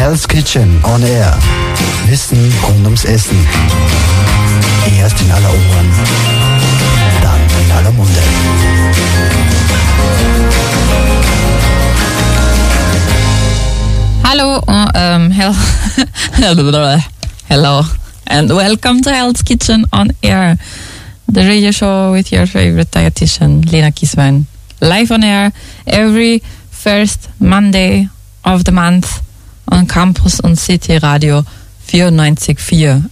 Hell's Kitchen on Air. Wissen rund ums Essen. Erst in aller Ohren, dann in aller Munde. Hello, hello, and welcome to Hell's Kitchen on Air, the radio show with your favorite dietitian, Lena Kieswein, live on air every first Monday of the month on Campus und City Radio 94.4,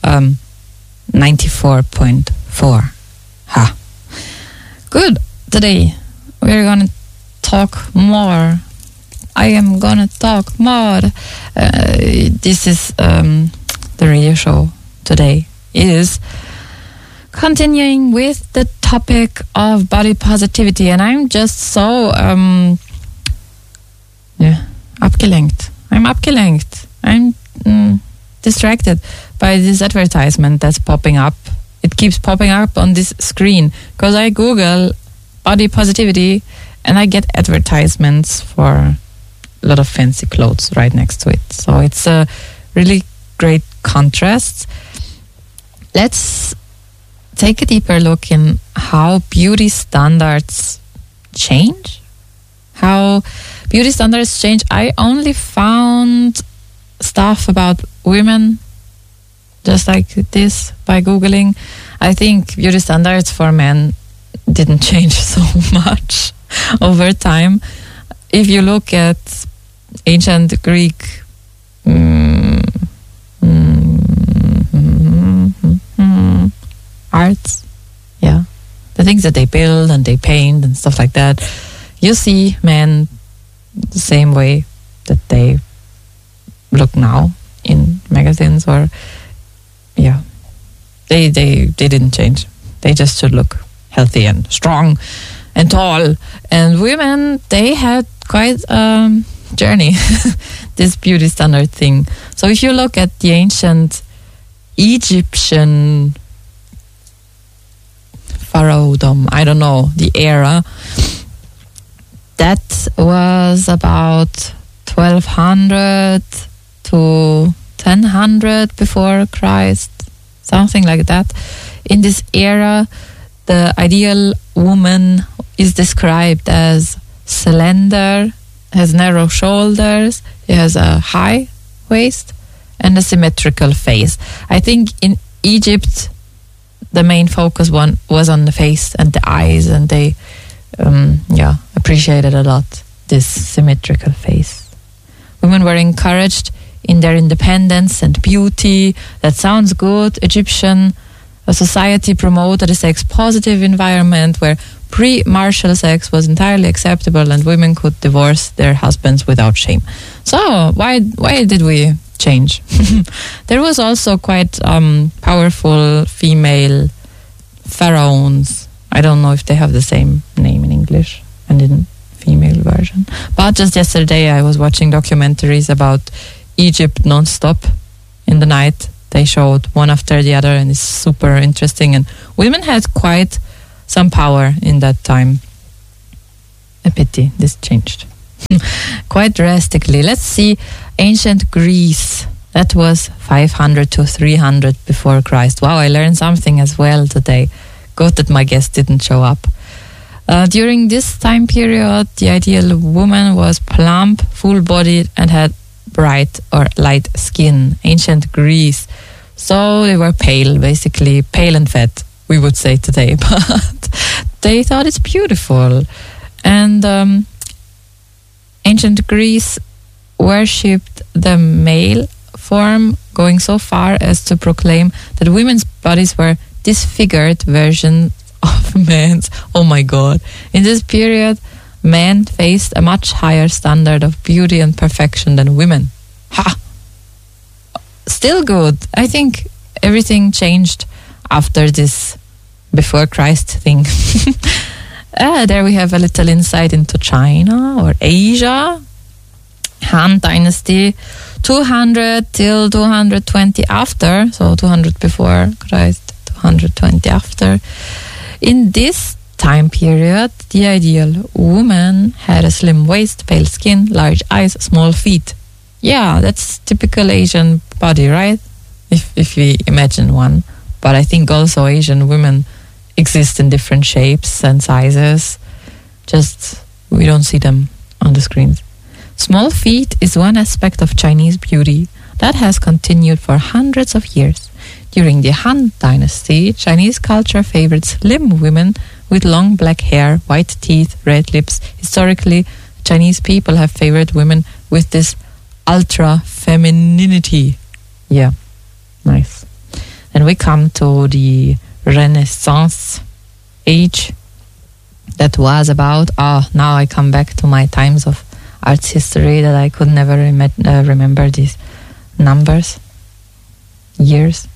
94.4. Ha. Good. Today we're gonna talk more. I am gonna talk more. This is the radio show today is continuing with the topic of body positivity, and I'm just so abgelenkt. I'm abgelenkt. I'm distracted by this advertisement that's popping up. It keeps popping up on this screen because I Google body positivity and I get advertisements for a lot of fancy clothes right next to it. So it's a really great contrast. Let's take a deeper look in how beauty standards change. How beauty standards change. I only found stuff about women just like this by Googling. I think beauty standards for men didn't change so much over time. If you look at ancient Greek arts, the things that they build and they paint and stuff like that, you see men the same way that they look now in magazines, or they didn't change. They just should look healthy and strong and tall. And women, they had quite a journey, this beauty standard thing. So if you look at the ancient Egyptian pharaohdom, I don't know, the era, that was about 1200 to 1000 before Christ, something like that. In this era, the ideal woman is described as slender, has narrow shoulders, he has a high waist and a symmetrical face. I think in Egypt the main focus was on the face and the eyes, and they appreciated a lot this symmetrical face. Women were encouraged in their independence and beauty. That sounds good. Egyptian society promoted a sex-positive environment where pre-martial sex was entirely acceptable and women could divorce their husbands without shame. So why did we change? There was also quite powerful female pharaohs. I don't know if they have the same name in English and in female version. But just yesterday I was watching documentaries about Egypt non-stop in the night. They showed one after the other, and it's super interesting. And women had quite some power in that time. A pity this changed quite drastically. Let's see ancient Greece. That was 500 to 300 before Christ. Wow, I learned something as well today. Good that my guest didn't show up. During this time period, the ideal woman was plump, full-bodied, and had bright or light skin. Ancient Greece. So they were pale, basically pale and fat, we would say today, but they thought it's beautiful. And ancient Greece worshipped the male form, going so far as to proclaim that women's bodies were disfigured versions of men's. Oh my God. In this period, men faced a much higher standard of beauty and perfection than women. Ha! Still good. I think everything changed after this before Christ thing. There we have a little insight into China or Asia. Han Dynasty, 200 till 220 after, so 200 before Christ, 220 after. In this time period, the ideal woman had a slim waist, pale skin, large eyes, small feet. Yeah, that's typical Asian body, right? If we imagine one. But I think also Asian women exist in different shapes and sizes. Just we don't see them on the screens. Small feet is one aspect of Chinese beauty that has continued for hundreds of years. During the Han Dynasty, Chinese culture favored slim women with long black hair, white teeth, red lips. Historically, Chinese people have favored women with this ultra femininity. Yeah, nice. Then we come to the Renaissance age. That was about, now I come back to my times of arts history that I could never remember these numbers, years.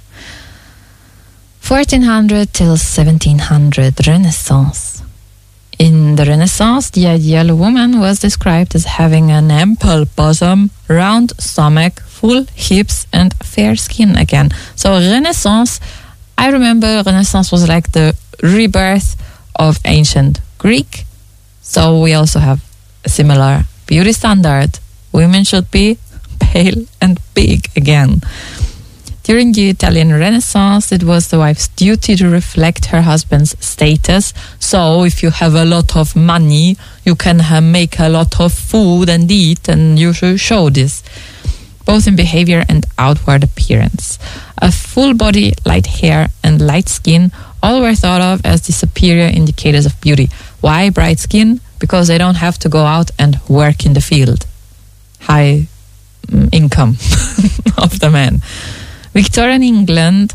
1400 till 1700, Renaissance. In the Renaissance, the ideal woman was described as having an ample bosom, round stomach, full hips, and fair skin again. So Renaissance, I remember Renaissance was like the rebirth of ancient Greek. So we also have a similar beauty standard. Women should be pale and big again. During the Italian Renaissance, it was the wife's duty to reflect her husband's status. So if you have a lot of money, you can make a lot of food and eat, and you should show this, both in behavior and outward appearance. A full body, light hair, and light skin all were thought of as the superior indicators of beauty. Why bright skin? Because they don't have to go out and work in the field. High income of the man. Victorian England,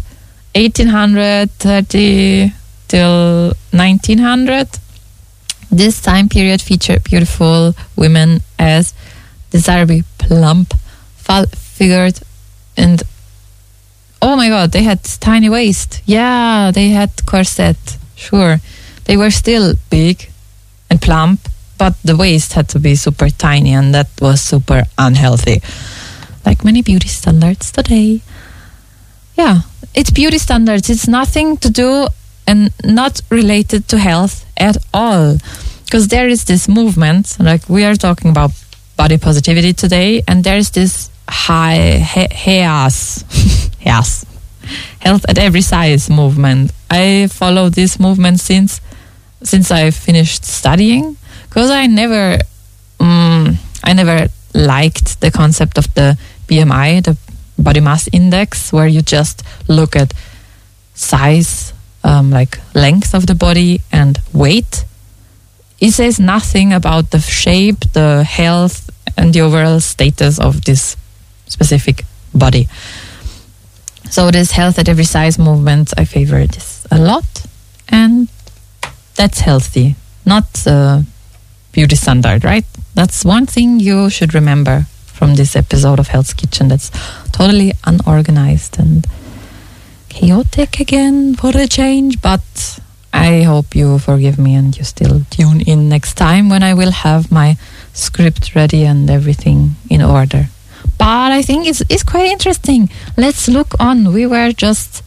1830 till 1900. This time period featured beautiful women as desirably plump, full-figured, and oh my god, they had tiny waist. Yeah, they had corset. Sure, they were still big and plump, but the waist had to be super tiny, and that was super unhealthy. Like many beauty standards today. Yeah, it's beauty standards. It's nothing to do and not related to health at all. Because there is this movement, like we are talking about body positivity today, and there's this health at every size movement. I follow this movement since I finished studying, because I never liked the concept of the BMI, the body mass index, where you just look at size, like length of the body and weight. It says nothing about the shape, the health, and the overall status of this specific body. So this health at every size movement, I favor this a lot, and that's healthy, not beauty standard, right? That's one thing you should remember from this episode of Hell's Kitchen. That's totally unorganized and chaotic again for a change, but I hope you forgive me and you still tune in next time when I will have my script ready and everything in order. But I think it's quite interesting. Let's look on. We were just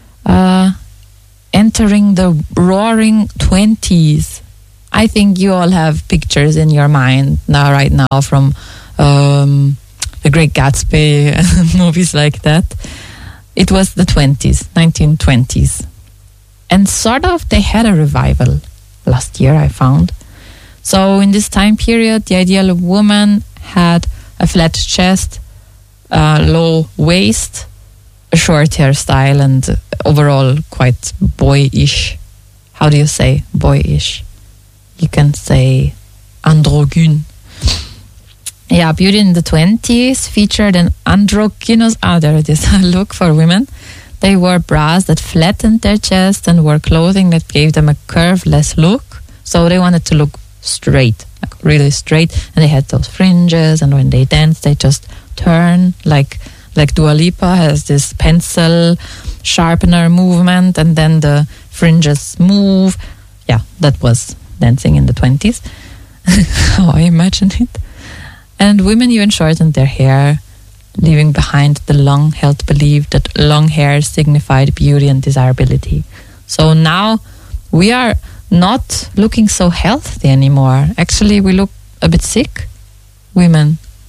entering the roaring 20s. I think you all have pictures in your mind right now from The Great Gatsby and movies like that. It was the 20s, 1920s. And sort of they had a revival last year, I found. So in this time period, the ideal woman had a flat chest, low waist, a short hairstyle, and overall quite boyish. How do you say boyish? You can say androgyn. Yeah, beauty in the 20s featured an androgynous, there it is, look for women. They wore bras that flattened their chest and wore clothing that gave them a curveless look. So they wanted to look straight, like really straight. And they had those fringes, and when they danced, they just turn like Dua Lipa has this pencil sharpener movement, and then the fringes move. Yeah, that was dancing in the 20s. How I imagine it. And women even shortened their hair, leaving behind the long-held belief that long hair signified beauty and desirability. So now we are not looking so healthy anymore. Actually, we look a bit sick, women.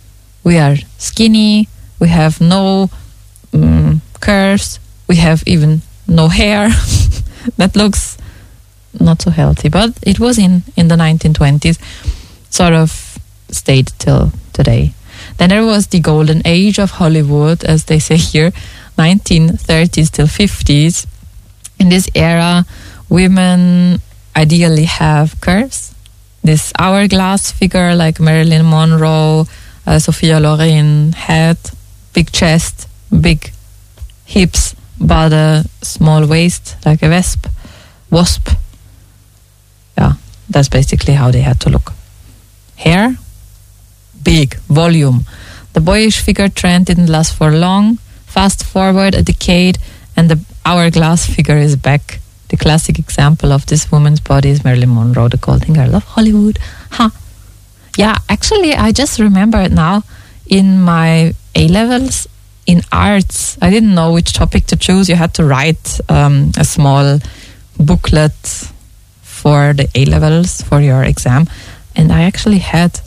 we are skinny, we have no curves, we have even no hair. That looks not so healthy, but it was in the 1920s, sort of stayed till today. Then there was the golden age of Hollywood, as they say here, 1930s till 50s. In this era, women ideally have curves. This hourglass figure like Marilyn Monroe, Sophia Loren had, big chest, big hips, but a small waist like a wasp. Yeah, that's basically how they had to look. Hair, big, volume. The boyish figure trend didn't last for long. Fast forward a decade and the hourglass figure is back. The classic example of this woman's body is Marilyn Monroe, the golden girl of Hollywood. Yeah, actually, I just remember it now. In my A-levels, in arts, I didn't know which topic to choose. You had to write a small booklet for the A-levels, for your exam. And I actually had,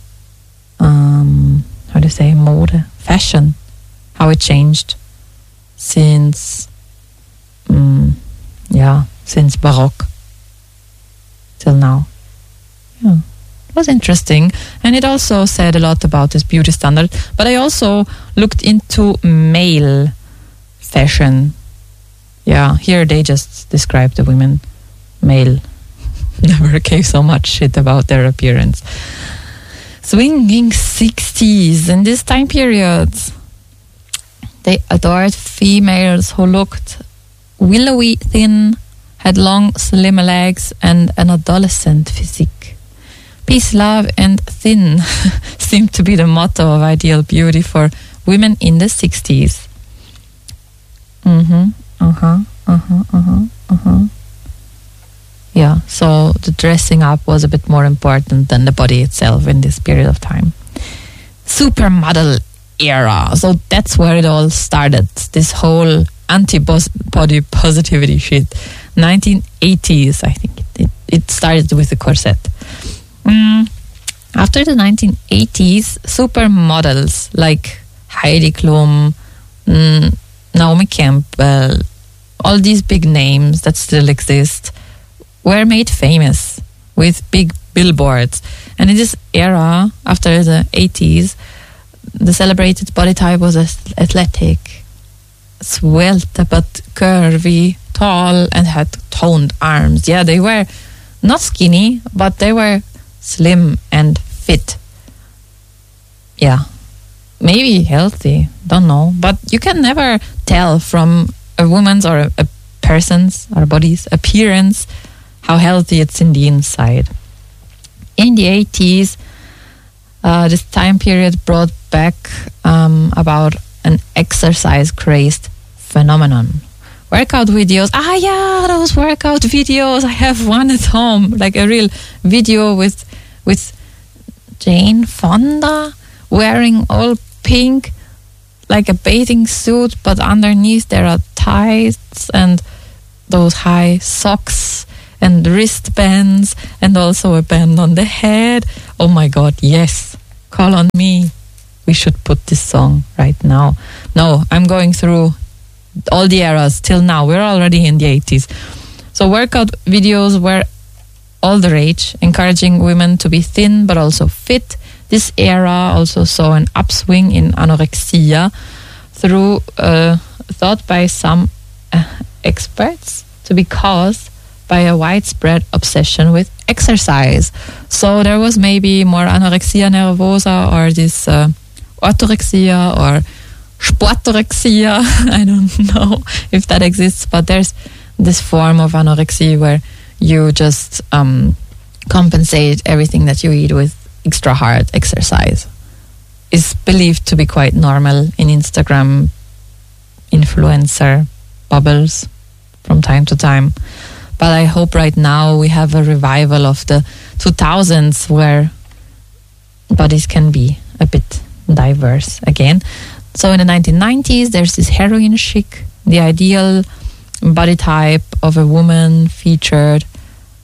mode, fashion, how it changed since, since Baroque till now. Yeah, it was interesting. And it also said a lot about this beauty standard. But I also looked into male fashion. Yeah, here they just describe the women. Male never gave so much shit about their appearance. Swinging 60s. In this time period, they adored females who looked willowy thin, had long, slim legs, and an adolescent physique. Peace, love, and thin seemed to be the motto of ideal beauty for women in the 60s. Yeah, so the dressing up was a bit more important than the body itself in this period of time. Supermodel era. So that's where it all started. This whole anti-body positivity shit. 1980s, I think it started with the corset. After the 1980s, supermodels like Heidi Klum, Naomi Campbell, all these big names that still exist, were made famous with big billboards. And in this era, after the 80s, the celebrated body type was athletic, svelte but curvy, tall, and had toned arms. Yeah, they were not skinny, but they were slim and fit. Yeah, maybe healthy, don't know. But you can never tell from a woman's or a person's or body's appearance how healthy it's in the inside. In the 80s, this time period brought back about an exercise-crazed phenomenon. Workout videos. Those workout videos. I have one at home, like a real video with Jane Fonda wearing all pink, like a bathing suit, but underneath there are tights and those high socks and wristbands and also a band on the head. Oh my God, yes. Call on me. We should put this song right now. No, I'm going through all the eras till now. We're already in the 80s. So workout videos were all the rage, encouraging women to be thin but also fit. This era also saw an upswing in anorexia through thought by some experts to be caused by a widespread obsession with exercise. So there was maybe more anorexia nervosa or this orthorexia or sportorexia. I don't know if that exists, but there's this form of anorexia where you just compensate everything that you eat with extra hard exercise. Is believed to be quite normal in Instagram influencer bubbles from time to time. But I hope right now we have a revival of the 2000s where bodies can be a bit diverse again. So in the 1990s, there's this heroin chic, the ideal body type of a woman featured,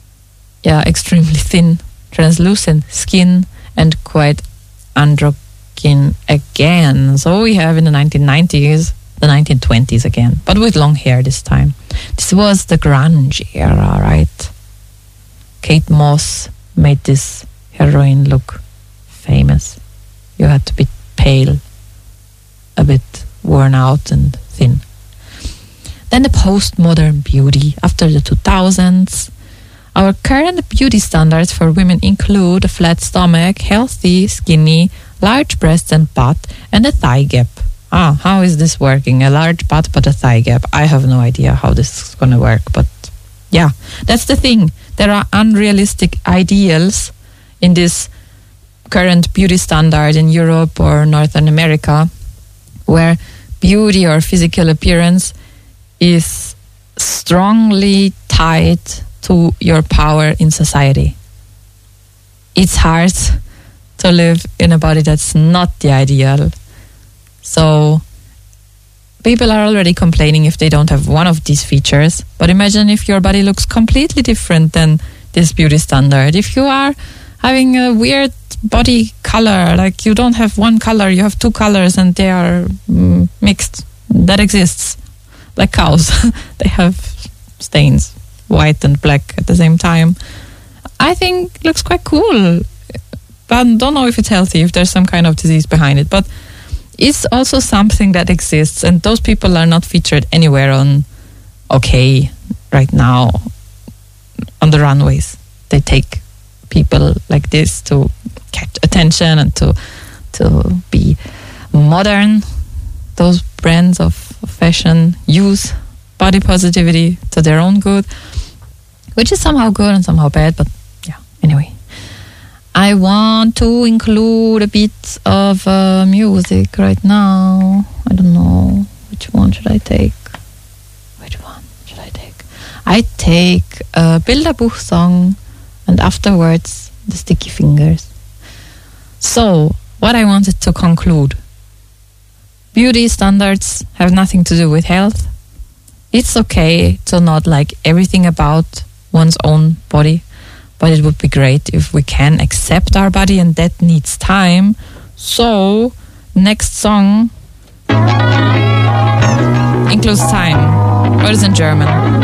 extremely thin, translucent skin and quite androgynous skin again. So we have in the 1990s, the 1920s again, but with long hair this time. This was the grunge era, right? Kate Moss made this heroine look famous. You had to be pale, a bit worn out and thin. Then the postmodern beauty after the 2000s. Our current beauty standards for women include a flat stomach, healthy, skinny, large breasts and butt, and a thigh gap. How is this working? A large butt but a thigh gap. I have no idea how this is going to work, but yeah, that's the thing. There are unrealistic ideals in this current beauty standard in Europe or Northern America, where beauty or physical appearance is strongly tied to your power in society. It's hard to live in a body that's not the ideal. So people are already complaining if they don't have one of these features. But imagine if your body looks completely different than this beauty standard. If you are having a weird body color, like you don't have one color, you have two colors and they are mixed. That exists. Like cows. They have stains, white and black at the same time. I think it looks quite cool. But don't know if it's healthy, if there's some kind of disease behind it. But it's also something that exists, and those people are not featured anywhere on right now on the runways. They take people like this to catch attention and to be modern. Those brands of fashion use body positivity to their own good, which is somehow good and somehow bad, but yeah, anyway. I want to include a bit of music right now. I don't know. Which one should I take? I take a Bilderbuch song and afterwards the Sticky Fingers. So, what I wanted to conclude. Beauty standards have nothing to do with health. It's okay to not like everything about one's own body, but it would be great if we can accept our body, and that needs time. So, next song includes time. What is in German?